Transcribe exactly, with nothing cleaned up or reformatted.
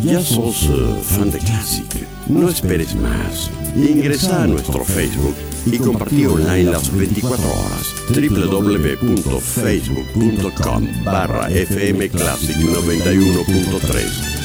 ¿Ya sos uh, fan de Classic? No esperes más. Ingresa a nuestro Facebook y compartí online las veinticuatro horas. doble u doble u doble u punto facebook punto com barra F M Classic noventa y uno punto tres.